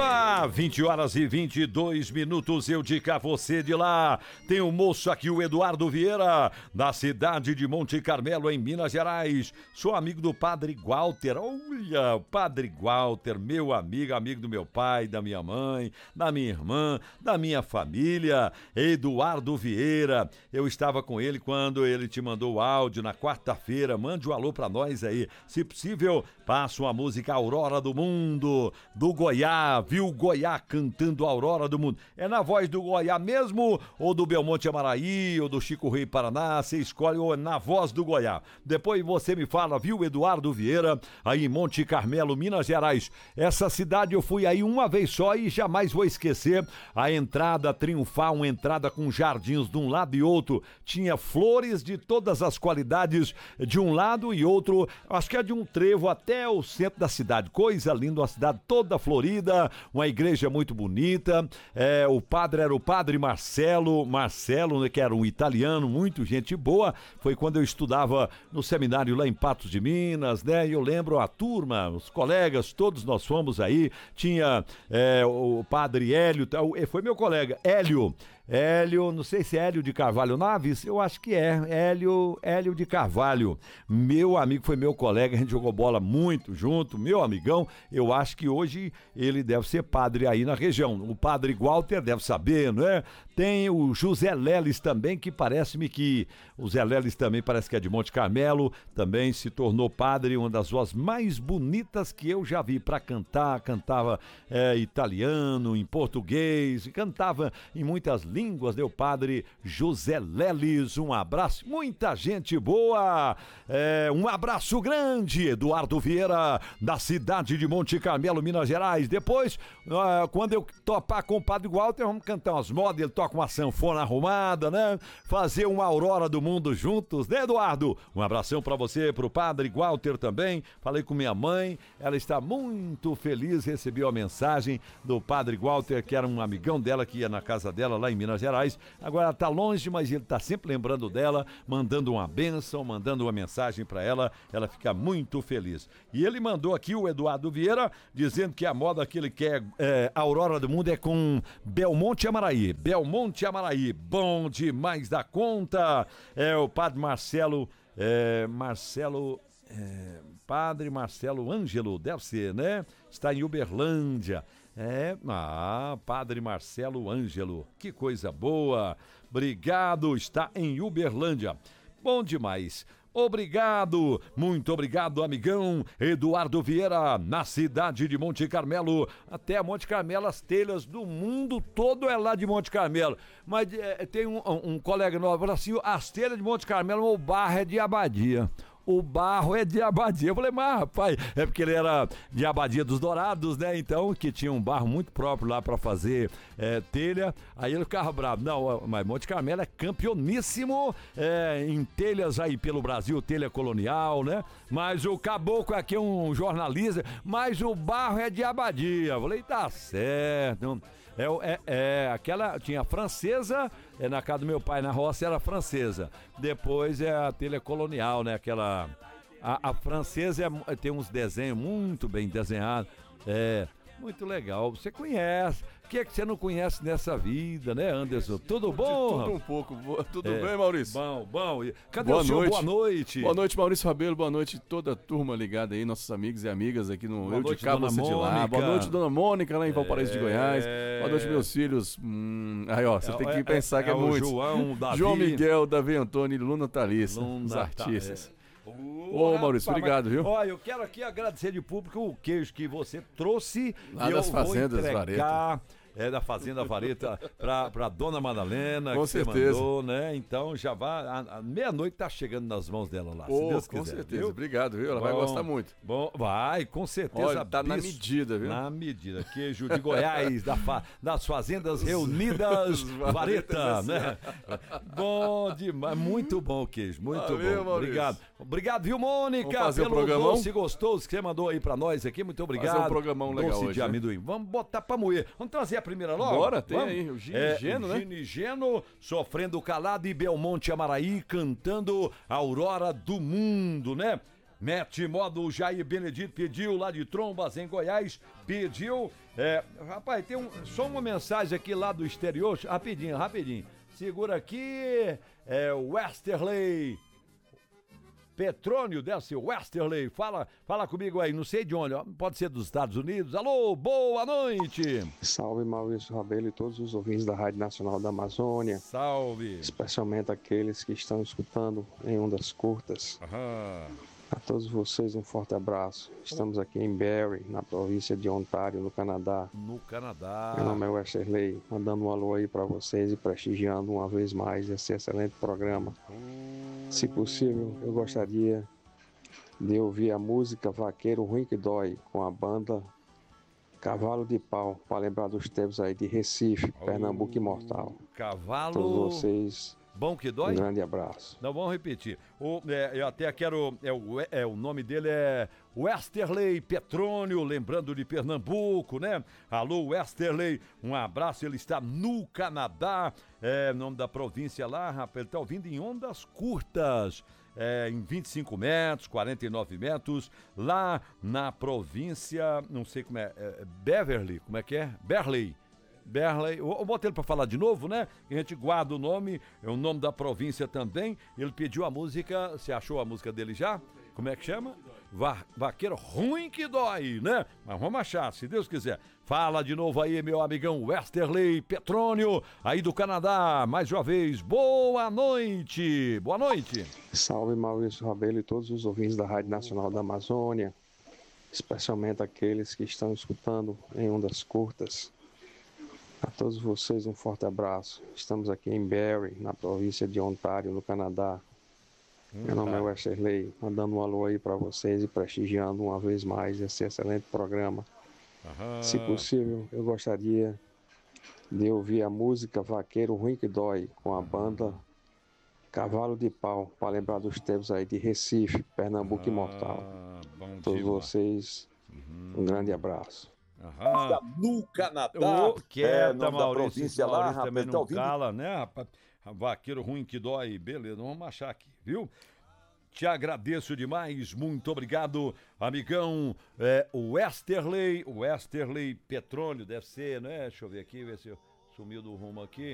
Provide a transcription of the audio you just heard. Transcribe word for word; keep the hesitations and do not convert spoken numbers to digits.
Opa, vinte horas e vinte e dois minutos, eu digo a você de lá. Tem um moço aqui, o Eduardo Vieira, da cidade de Monte Carmelo, em Minas Gerais. Sou amigo do Padre Walter. Olha, o Padre Walter, meu amigo, amigo do meu pai, da minha mãe, da minha irmã, da minha família. Eduardo Vieira, eu estava com ele quando ele te mandou o áudio na quarta-feira. Mande um alô pra nós aí. Se possível, passa uma música Aurora do Mundo, do Goiá, viu? Goiá cantando Aurora do Mundo. É na voz do Goiá mesmo, ou do Belmonte Amaraí, ou do Chico Rei Paraná, você escolhe, ou na voz do Goiá. Depois você me fala, viu, Eduardo Vieira, aí em Monte Carmelo, Minas Gerais. Essa cidade eu fui aí uma vez só e jamais vou esquecer a entrada triunfal, uma entrada com jardins de um lado e outro. Tinha flores de todas as qualidades de um lado e outro, acho que é de um trevo até o centro da cidade. Coisa linda, uma cidade toda florida, uma igreja muito bonita. É, o padre era o padre Marcelo, Marcelo, né, que era um italiano, muito gente boa. Foi quando eu estudava no seminário lá em Patos de Minas, né? E eu lembro a turma, os colegas, todos nós fomos aí. Tinha é, o padre Hélio, foi meu colega, Hélio. Hélio, não sei se é Hélio de Carvalho Naves, eu acho que é, Hélio, Hélio de Carvalho, meu amigo, foi meu colega, a gente jogou bola muito junto, meu amigão, eu acho que hoje ele deve ser padre aí na região, o padre Walter deve saber, não é? Tem o José Leles também, que parece-me que, o Zé Leles também parece que é de Monte Carmelo, também se tornou padre, uma das vozes mais bonitas que eu já vi para cantar, cantava é, italiano, em português, cantava em muitas línguas, né? O padre José Leles, um abraço, muita gente boa, é, um abraço grande, Eduardo Vieira, da cidade de Monte Carmelo, Minas Gerais. Depois, uh, quando eu topar com o padre Walter, vamos cantar umas modas, ele toca uma sanfona arrumada, né? Fazer uma Aurora do Mundo juntos, né, Eduardo? Um abração pra você, pro padre Walter também. Falei com minha mãe, ela está muito feliz, recebeu a mensagem do padre Walter, que era um amigão dela que ia na casa dela lá em Minas Gerais. Agora ela tá longe, mas ele tá sempre lembrando dela, mandando uma bênção, mandando uma mensagem pra ela, ela fica muito feliz. E ele mandou aqui, o Eduardo Vieira, dizendo que a moda que ele quer, é, Aurora do Mundo, é com Belmonte Amaraí. Belmonte Amaraí, bom demais da conta. É o padre Marcelo, é, Marcelo... É, padre Marcelo Ângelo, deve ser, né? Está em Uberlândia. É, ah, padre Marcelo Ângelo, que coisa boa. Obrigado, está em Uberlândia. Bom demais. Obrigado, muito obrigado, amigão Eduardo Vieira, na cidade de Monte Carmelo. Até Monte Carmelo, as telhas do mundo todo é lá de Monte Carmelo. Mas é, tem um, um, um colega novo, assim, as telhas de Monte Carmelo, o barro é de Abadia. O barro é de Abadia. Eu falei, mas rapaz, é porque ele era de Abadia dos Dourados, né? Então, que tinha um barro muito próprio lá pra fazer é, telha. Aí ele ficava bravo. Não, mas Monte Carmelo é campeoníssimo é, em telhas aí pelo Brasil, telha colonial, né? Mas o caboclo aqui é um jornalista, mas o barro é de Abadia. Eu falei, tá certo. É, é, é, aquela, tinha a francesa, é, na casa do meu pai, na roça, era francesa. Depois é a telha colonial, né? Aquela, a, a francesa é, tem uns desenhos muito bem desenhados, é, muito legal. Você conhece, o que é que você não conhece nessa vida, né, Anderson? Tudo bom? Tudo um pouco, tudo é, bem, Maurício? Bom, bom. Cadê boa o senhor? Noite. Boa noite. Boa noite, Maurício Rabelo, boa noite toda a turma ligada aí, nossos amigos e amigas aqui no boa Eu noite, de Cá, Você de Lá. Boa noite, Dona Mônica, lá em Valparaíso é... de Goiás. Boa noite, meus filhos. Hum, aí, ó, você é, tem que pensar é, que é, é muito. João, Davi. João Miguel, Davi Antônio e Luna Thalissa, Luna, os artistas. Tá, é. Ô, Maurício, rapaz, obrigado, mas, viu? Olha, eu quero aqui agradecer de público o queijo que você trouxe. Lá e das eu fazendas vou entregar, Vareta. É da Fazenda Vareta pra, pra Dona Madalena, com que certeza. você mandou, né? Então já vai, a, a meia-noite tá chegando nas mãos dela lá, Pô, se Deus com quiser. certeza, viu? Obrigado, viu? Ela bom, vai gostar muito. Bom, vai, com certeza. Olha, tá na medida, viu? Na medida. Queijo de Goiás, da fa, das Fazendas Reunidas Vareta, né? Bom demais, muito bom o queijo, muito Valeu, bom. Maurício. Obrigado. Obrigado, viu, Mônica? Vamos fazer pelo um programão? doce gostoso que você mandou aí pra nós aqui, muito obrigado. Fazer um programão legal doce hoje, de né? amendoim. Vamos botar pra moer. Vamos trazer a primeira logo? Bora, tem Vamos? aí, o Gino, é, Geno, né? Gino e Geno, Sofrendo Calado e Belmonte Amaraí, cantando Aurora do Mundo, né? Mete modo, o Jair Benedito pediu lá de Trombas, em Goiás, pediu, é, rapaz, tem um, só uma mensagem aqui lá do exterior, rapidinho, rapidinho, segura aqui, é o Westerley, Petrônio, deve ser Westerley, fala, fala comigo aí, não sei de onde, ó, pode ser dos Estados Unidos, alô, boa noite! Salve Maurício Rabelo e todos os ouvintes da Rádio Nacional da Amazônia. Salve! Especialmente aqueles que estão escutando em ondas curtas. Aham. A todos vocês um forte abraço. Estamos aqui em Barrie, na província de Ontário, no Canadá. No Canadá. Meu nome é Westerley, mandando um alô aí para vocês e prestigiando uma vez mais esse excelente programa. Se possível, eu gostaria de ouvir a música Vaqueiro Ruim que Dói, com a banda Cavalo de Pau, para lembrar dos tempos aí de Recife, Pernambuco Imortal. Cavalo... Todos vocês... Bom que dói? Um grande abraço. Não, vamos repetir. O, é, eu até quero... É, o, é, o nome dele é Westerley Petrônio, lembrando de Pernambuco, né? Alô, Westerley, um abraço. Ele está no Canadá, é, nome da província lá, rapaz. Ele está ouvindo em ondas curtas, é, em vinte e cinco metros, quarenta e nove metros, lá na província, não sei como é, é Beverly, como é que é? Barley. Barley, eu botei ele pra falar de novo, né? A gente guarda o nome, é o nome da província também. Ele pediu a música, você achou a música dele já? Como é que chama? Va- Vaqueiro Ruim que Dói, né? Mas vamos achar, se Deus quiser. Fala de novo aí, meu amigão Westerley Petrônio, aí do Canadá. Mais uma vez, boa noite. Boa noite. Salve Maurício Rabelo e todos os ouvintes da Rádio Nacional da Amazônia, especialmente aqueles que estão escutando em ondas curtas. A todos vocês um forte abraço. Estamos aqui em Barrie, na província de Ontário, no Canadá. Hum, Meu nome tá. é Westerley, mandando um alô aí para vocês e prestigiando uma vez mais esse excelente programa. Aham. Se possível, eu gostaria de ouvir a música Vaqueiro Ruim que Dói, com a banda Cavalo de Pau, para lembrar dos tempos aí de Recife, Pernambuco ah, Imortal. Todos vocês, uhum. um grande abraço. Aham. No Canadá, oh, quieta, é, Maurício, da província lá, Maurício também rapaz, não tá ouvindo? cala, né, rapaz? Vaqueiro Ruim que Dói, beleza, vamos achar aqui, viu? Te agradeço demais, muito obrigado, amigão, é, o Westerley, o Westerley Petrônio, deve ser, né? Deixa eu ver aqui, ver se eu sumiu do rumo aqui.